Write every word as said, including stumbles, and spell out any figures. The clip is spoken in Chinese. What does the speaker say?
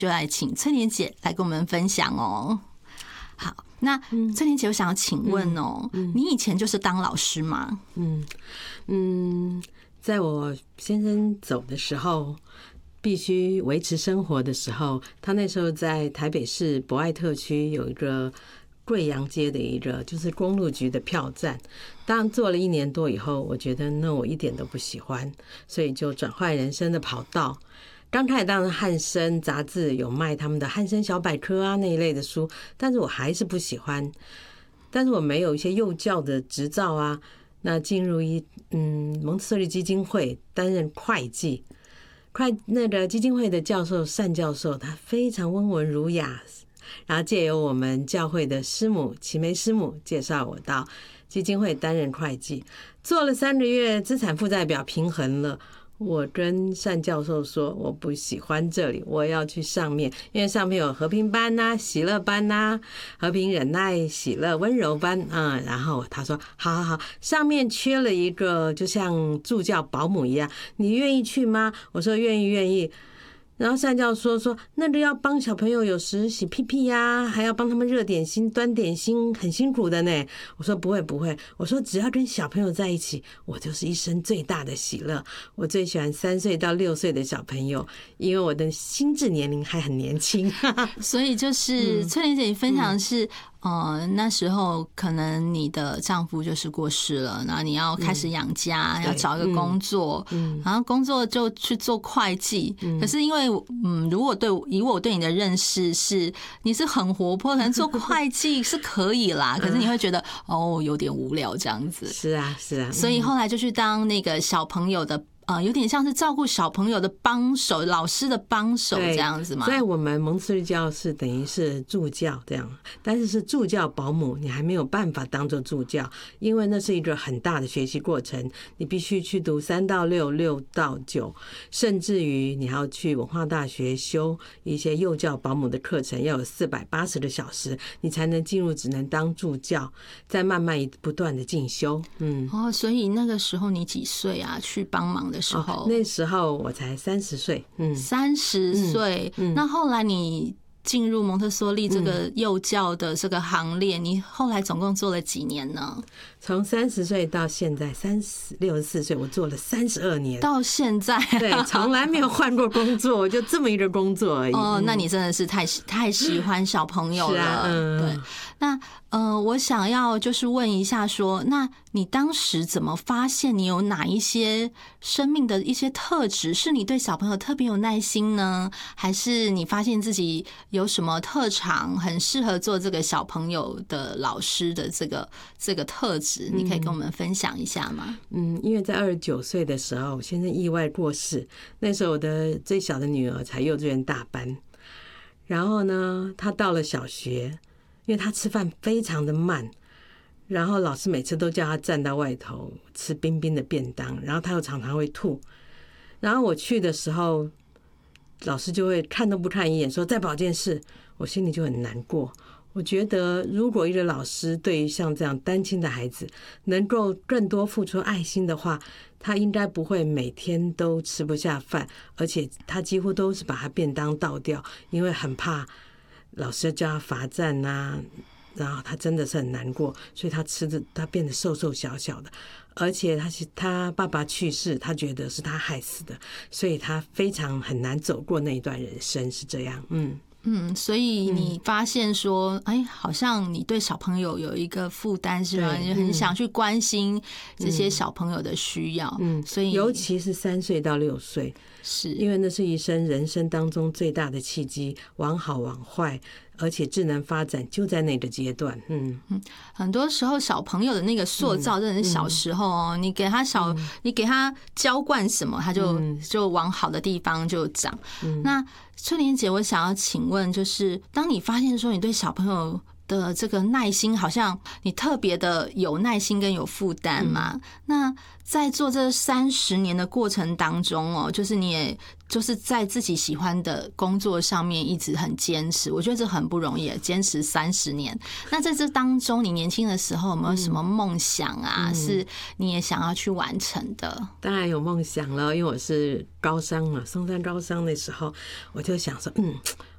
就来请翠莲姐来跟我们分享哦。好，那翠莲姐，我想要请问哦，嗯嗯、你以前就是当老师吗？ 嗯嗯，在我先生走的时候，必须维持生活的时候，他那时候在台北市博爱特区有一个贵阳街的一个就是公路局的票站。当做了一年多以后，我觉得那我一点都不喜欢，所以就转换人生的跑道。刚开始当然汉声杂志有卖他们的汉声小百科啊那一类的书，但是我还是不喜欢。但是我没有一些幼教的执照啊，那进入一嗯蒙特梭利基金会担任会计。快那个基金会的教授单教授，他非常温文儒雅，然后借由我们教会的师母齐梅师母介绍我到基金会担任会计，做了三个月，资产负债表平衡了。我跟单教授说，我不喜欢这里，我要去上面，因为上面有和平班呐、啊、喜乐班呐、啊、和平忍耐、喜乐温柔班啊、嗯。然后他说，好好好，上面缺了一个，就像助教保姆一样，你愿意去吗？我说愿意，愿意。然后单教授说，那个要帮小朋友有时洗屁屁呀、啊，还要帮他们热点心、端点心，很辛苦的呢。我说不会不会，我说只要跟小朋友在一起，我就是一生最大的喜乐。我最喜欢三岁到六岁的小朋友，因为我的心智年龄还很年轻。 所以就是翠莲姐，你分享的是。嗯呃，那时候可能你的丈夫就是过世了，然后你要开始养家，嗯、要找一个工作，嗯，然后工作就去做会计。嗯、可是因为，嗯，如果对以我对你的认识是你是很活泼，可能做会计是可以啦，可是你会觉得哦有点无聊这样子。 是啊，是啊。 所以后来就去当那个小朋友的。呃，有点像是照顾小朋友的帮手，老师的帮手这样子嘛。 在我们蒙特梭利教室等于是助教这样，但是是助教保姆，你还没有办法当做助教，因为那是一个很大的学习过程，你必须去读三到六、六到九，甚至于你还要去文化大学修一些幼教保姆的课程，要有四百八十个小时，你才能进入，只能当助教，再慢慢不断的进修。嗯， 哦，所以那个时候你几岁啊？去帮忙的时候， 哦、那时候我才三十岁，嗯， 三十岁。那后来你进入蒙特梭利这个幼教的这个行列，嗯、你后来总共做了几年呢？ 从三十岁到现在三十六十四岁，我做了三十二年， 到现在， 对，从来没有换过工作，就这么一个工作而已。 哦，那你真的是太太喜欢小朋友了，是啊，嗯、对。那呃，我想要就是问一下说，那你当时怎么发现你有哪一些生命的一些特质，是你对小朋友特别有耐心呢？还是你发现自己有什么特长，很适合做这个小朋友的老师的这个这个特质？你可以跟我们分享一下吗？ 嗯，因为在二十九岁的时候，我先生意外过世，那时候我的最小的女儿才幼稚园大班，然后呢，她到了小学。因为他吃饭非常的慢，然后老师每次都叫他站到外头吃冰冰的便当，然后他又常常会吐。然后我去的时候，老师就会看都不看一眼，说在保健室，我心里就很难过。我觉得如果一个老师对于像这样单亲的孩子能够更多付出爱心的话，他应该不会每天都吃不下饭，而且他几乎都是把他便当倒掉，因为很怕老师叫他罚站啊，然后他真的是很难过，所以他吃的他变得瘦瘦小小的，而且他他爸爸去世，他觉得是他害死的，所以他非常很难走过那一段人生，是这样。嗯嗯，所以你发现说，哎、嗯，好像你对小朋友有一个负担是吗？你很想去关心这些小朋友的需要，嗯，所以尤其是三岁到六岁， 是因为那是一生人生当中最大的契机，往好往坏。而且智能发展就在那个阶段，嗯嗯，很多时候小朋友的那个塑造，真的是小时候哦，嗯、你给他小，嗯、你给他浇灌什么，他就、嗯、就往好的地方就长。嗯、那翠莲姐，我想要请问，就是当你发现说你对小朋友的这个耐心，好像你特别的有耐心跟有负担嘛？嗯、那在做这三十年的过程当中哦，就是你也就是在自己喜欢的工作上面一直很坚持，我觉得这很不容易，坚持三十年。那在这当中，你年轻的时候有没有什么梦想啊？嗯、是你也想要去完成的？ 当然有梦想了，因为我是高商嘛，松山高商的时候，我就想说，嗯。